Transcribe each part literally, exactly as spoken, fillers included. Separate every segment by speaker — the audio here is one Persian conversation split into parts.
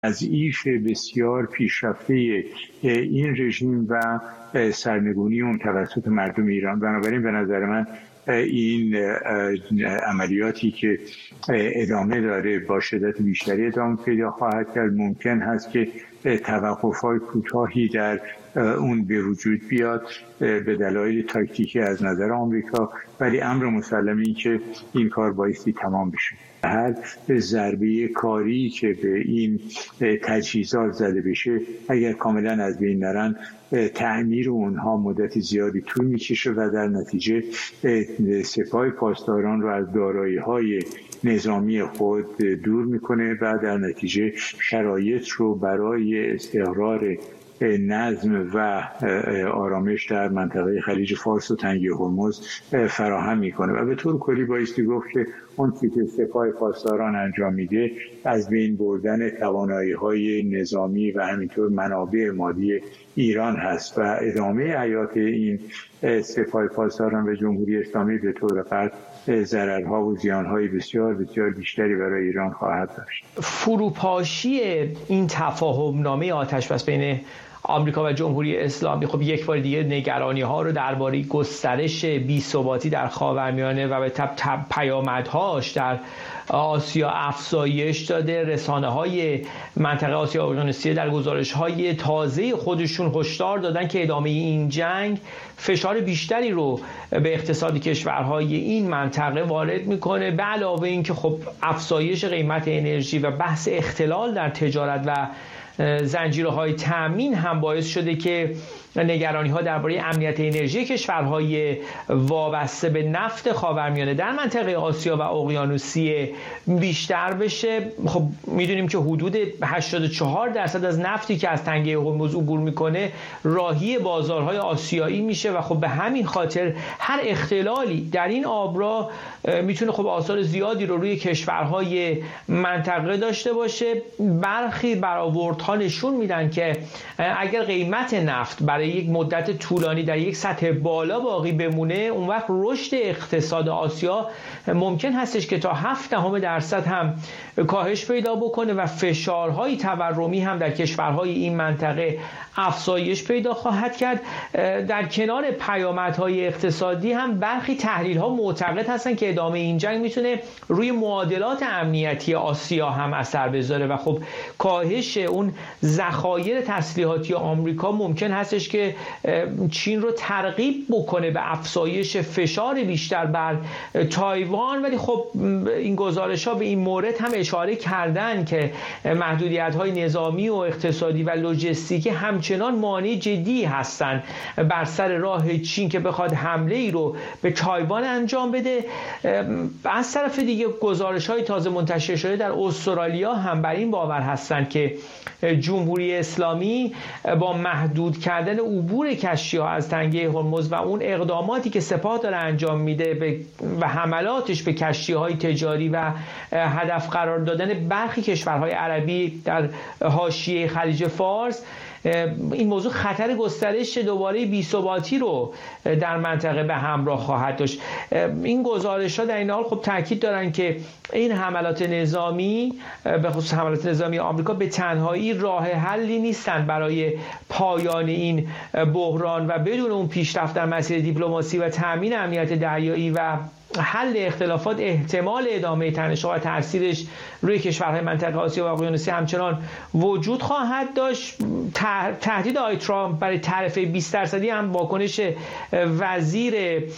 Speaker 1: تضعیف بسیار پیشرفته این رژیم و سرنگونی اون توسط مردم ایران. بنابراین به نظر من این عملیاتی که ادامه داره با شدت بیشتری ادامه پیدا خواهد کرد. ممکن هست که توقف‌های کوتاهی در اون به وجود بیاد به دلایل تاکتیکی از نظر آمریکا، ولی امر مسلم این که این کار بایستی تمام بشه. هر ضربه کاری که به این تجهیزات زده بشه اگر کاملا از بین نرن، تعمیر اونها مدت زیادی طول میکشه و در نتیجه سپاه پاسداران رو از دارایی‌های نظامی خود دور میکنه و در نتیجه شرایط رو برای استقرار نظم و آرامش در منطقه خلیج فارس و تنگه هرمز فراهم میکنه و به طور کلی بایستی گفت که اون چیزی که سپاه پاسداران انجام میده از بین بردن توانایی‌های نظامی و همینطور منابع مالی ایران هست و ادامه حیات این سپاه پاسداران و جمهوری اسلامی به طور فرد ضررها و زیانهای بسیار بسیار بیشتری برای ایران خواهد داشت.
Speaker 2: فروپاشی این تفاهم نامه آتش‌بس بین آمریکا و جمهوری اسلامی خب یک بار دیگه نگرانی ها رو درباره گسترش بی‌ثباتی در خاورمیانه و به تب تب پیامدهاش در آسیا افزایش داده. رسانه های منطقه آسیا اقیانوسیه در گزارش های تازه خودشون هشدار دادن که ادامه این جنگ فشار بیشتری رو به اقتصاد کشورهای این منطقه وارد میکنه، به علاوه این که خب افزایش قیمت انرژی و بحث اختلال در تجارت و زنجیرهای تامین هم باعث شده که نگرانی ها درباره امنیت انرژی کشورهای وابسته به نفت خاورمیانه در منطقه آسیا و اقیانوسیه بیشتر بشه. خب میدونیم که حدود هشتاد و چهار درصد از نفتی که از تنگه هرمز عبور میکنه راهی بازارهای آسیایی میشه و خب به همین خاطر هر اختلالی در این آبراه میتونه خب آثار زیادی رو روی کشورهای منطقه داشته باشه. برخی برآوردها نشون میدن که اگر قیمت نفت برای یک مدت طولانی در یک سطح بالا باقی بمونه، اون وقت رشد اقتصاد آسیا ممکن هستش که تا هفت دهم درصد هم کاهش پیدا بکنه و فشارهای تورمی هم در کشورهای این منطقه افزایش پیدا خواهد کرد. در کنار پیامدهای اقتصادی هم برخی تحلیل‌ها معتقد هستن که ادامه این جنگ میتونه روی معادلات امنیتی آسیا هم اثر بذاره و خب کاهش اون ذخایر تسلیحاتی آمریکا ممکن هستش که چین رو ترغیب بکنه به افزایش فشار بیشتر بر تایوان. ولی خب این گزارش‌ها به این مورد هم اشاره کردن که محدودیت‌های نظامی و اقتصادی و لوجستیکی همچنان مانع جدی هستند بر سر راه چین که بخواد حمله ای رو به تایوان انجام بده. از طرف دیگه گزارش‌های تازه منتشر شده در استرالیا هم بر این باور هستند که جمهوری اسلامی با محدود کردن عبور کشتی‌ها از تنگه هرمز و اون اقداماتی که سپاه داره انجام میده و حملاتش به کشتی‌های تجاری و هدف قرار دادن برخی کشورهای عربی در حاشیه خلیج فارس، این موضوع خطر گسترش دوباره بی‌ثباتی رو در منطقه به همراه خواهد داشت. این گزارش‌ها در این حال خب تاکید دارن که این حملات نظامی به خصوص حملات نظامی آمریکا به تنهایی راه حلی نیستن برای پایان این بحران و بدون اون پیشرفت در مسیر دیپلماسی و تامین امنیت دریایی و حل اختلافات احتمال ادامه تنش‌ها و تاثیرش روی کشورهای منطقه آسیا و اقیانوسیه همچنان وجود خواهد داشت. تهدید آقای ترامپ برای تعرفه بیست درصدی هم واکنش وزیر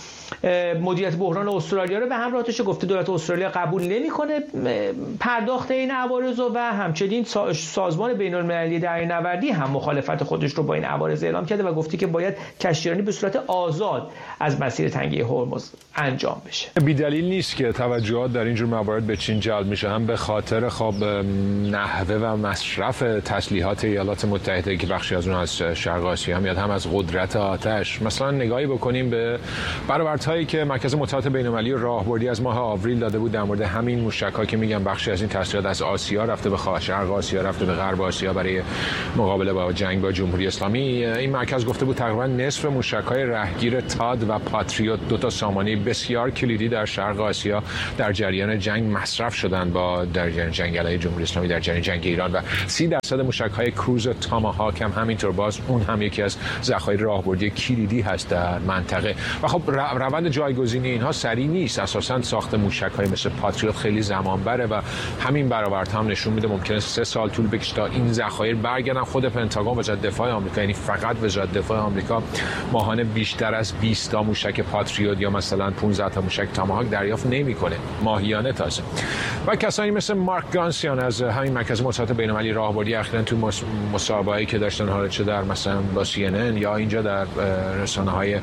Speaker 2: مدیریت بحران استرالیا رو به همراه داشته. گفته دولت استرالیا قبول نمی‌کنه پرداخت این عوارض و همچنین سازمان بین‌المللی دریانوردی هم مخالفت خودش رو با این عوارض اعلام کرده و گفته که باید کشتیرانی به صورت آزاد از مسیر تنگه هرمز انجام بشه.
Speaker 3: بی دلیل نیست که توجهات در اینجور موارد به چین جلب میشه، هم به خاطر خب نحوه و مصرف تسلیحات ایالات متحده متحده که بخشی از اون از شرق آسیا میاد، هم از قدرت آتش. مثلا نگاهی بکنیم به برآوردهایی که مرکز مطالعات بین‌المللی راهبردی از ماه آوریل داده بود در مورد همین موشک‌ها که میگم بخشی از این تسلیحات از آسیا رفته به شرق آسیا، رفته به غرب آسیا برای مقابله با جنگ با جمهوری اسلامی. این مرکز گفته بود تقریبا نصف موشک‌های رهگیر تاد و پاتریوت، دو تا سامانه بسیار کلیدی در شرق آسیا، در جریان جنگ مصرف شدند با در جنگ علیه جمهوری اسلامی در جریان جنگ ایران و سی درصد موشک‌های کروز تاماهاک هم همینطور. باز اون هم یکی از ذخایر راهبردی کلیدی هست در منطقه. و خب روند جایگزینی اینها سریع نیست. اساساً ساخت موشک‌های مثل پاتریوت خیلی زمان بره و همین برآوردها هم نشون میده ممکنه سه سال طول بکشه تا این ذخایر برگردن. خود پنتاگون وزارت دفاع آمریکا، یعنی فقط وزارت دفاع آمریکا، ماهانه بیشتر از بیست تا موشک پاتریوت یا مثلا پانزده تا موشک تاماهاک دریافت نمیکنه، ماهیانه تازه. و کسانی مثل مارک گانسیان از همین مرکز مطالعات بین‌المللی راهبردی اخیراً تو مصاحبه‌ای که داشتن، حالا چه در مثلا با سی ان ان یا اینجا در رسانه‌های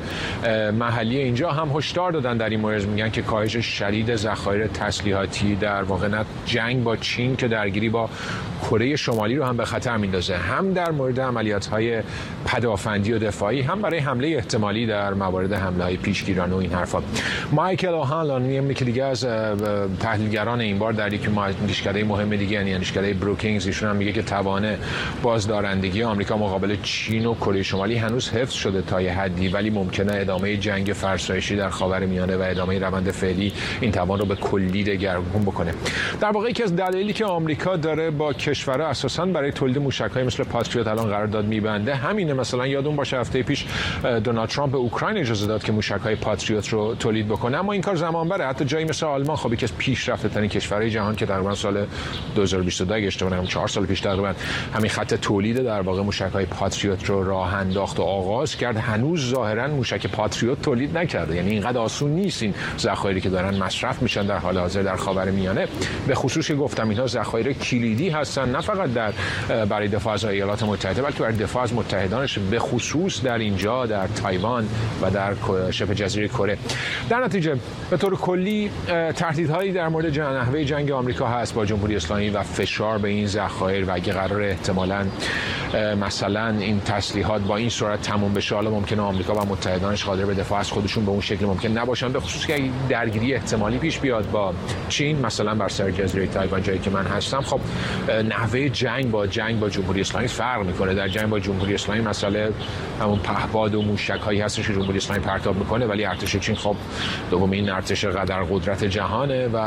Speaker 3: محلی اینجا، هم هشدار دادن در این مورد. میگن که کاهش شدید ذخایر تسلیحاتی در واقع نه جنگ با چین که درگیری با کره شمالی رو هم به خطر میندازه، هم در مورد عملیات‌های پدافندی و دفاعی، هم برای حمله احتمالی در موارد حمله‌های پیشگیرانه و این حرفا. مایکل اوهانلان، یکی دیگه از تحلیلگران این بار در یک اندیشکده مهم دیگه، یعنی اندیشکده بروکینگز، ایشون هم میگه که توان بازدارندگی آمریکا مقابل چین و کره شمالی هنوز حفظ شده تا یه حدی، ولی ممکنه ادامه جنگ فرسایشی در خاورمیانه و ادامه روند فعلی این توان رو به کلی دگرگون بکنه. در واقع یکی از دلایلی که آمریکا داره با کشورها اساساً برای تولید موشک‌های مثل پاتریوت الان قرارداد میبنده همینه. مثلا یادون باشه هفته پیش دونالد ترامپ به اوکراین اجازه داد که موشک‌های پاتریوت رو تولید بکنه، اما این کار زمان بره. حتی جایی مثل آلمان، خب یکی از پیشرفته‌ترین کشورهای جهان که تقریبا سال دو هزار و بیست و دو اگه اشتباه نکنم چهار سال پیش تقریبا همین خط تولید در واقع موشک‌های پاتریوت رو راه انداخت و آغاز کرد، هنوز ظاهراً موشک پاتریوت تولید نکرده. یعنی اینقدر آسون نیست این ذخایری که دارن مصرف میشن در حال حاضر در خاورمیانه. به خصوص که گفتم اینها ذخایر کلیدی هستن، نه فقط در برای دفاع از ایالات متحده بلکه برای دفاع از متحدانش، به خصوص در اینجا در تایوان و در شبه جزیره کره. در نتیجه به طور کلی تهدیدهایی در مورد نحوه جنگ آمریکا هست با جمهوری اسلامی و فشار به این ذخایر و اگه قرار احتمالاً مثلا این تسلیحات با این سرعت تموم بشه، حالا ممکنه آمریکا و متحدانش قادر به دفاع از خودشون به اون شکل ممکن نباشن، به خصوص که درگیری احتمالی پیش بیاد با چین مثلا بر سر جزیره تایوان جایی که من هستم. خب نحوه جنگ با جنگ با جمهوری اسلامی فرق میکنه. در جنگ با جمهوری اسلامی مسئله همون پهپاد و موشک‌هایی هستش که جمهوری اسلامی پرتاب میکنه، ولی ارتش چین خب دومین ارتش قدر قدرت جهانه و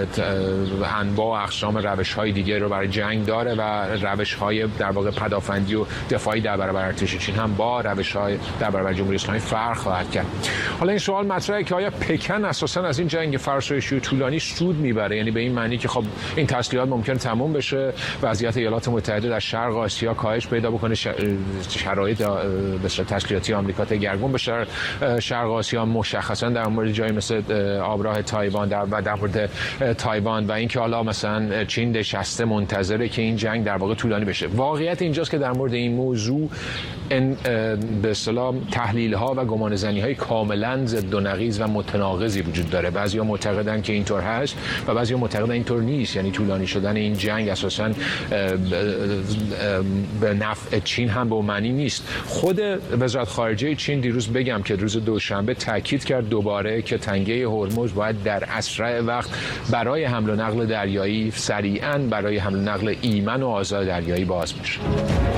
Speaker 3: انواع و اقسام روش‌های دیگه رو برای جنگ داره و روش‌های در واقع پدافندی و دفاعی در برابر ارتش چین هم با روش‌های در برابر جمهوری اسلامی فرق خواهد کرد. حالا این سوال مطرحه که آیا پکن اساساً از این جنگ فرسایشی و طولانی سود میبره، یعنی به این معنی که خب این تسلیحات ممکن تموم بشه، وضعیت ایالات متحده در شرق آسیا کاهش پیدا بکنه، شرایط به صورت تسلیحاتی آمریکا دگرگون بشه. شرق آسیا مشخصاً در مورد جایی مثل آبراه تایوان در و در مورد تایوان و اینکه حالا مثلا چین نشسته منتظره که این جنگ در واقع طولانی بشه. واقعیت اینجاست که در مورد این موضوع این به اصطلاح تحلیل‌ها و گمانه‌زنی‌های کاملاً ضد و نقیض و متناقضی وجود داره. بعضیا معتقدن که اینطور هست و بعضیا معتقدن اینطور نیست، یعنی طولانی شدن این جنگ اساساً به نفع چین هم به معنی نیست. خود وزارت خارجه چین دیروز بگم که روز دوشنبه تاکید کرد دوباره که تنگه هرمز باید در اسرع وقت برای حمل و نقل دریایی سریعاً برای حمل و نقل ایمن و آزاد دریایی باز بشه.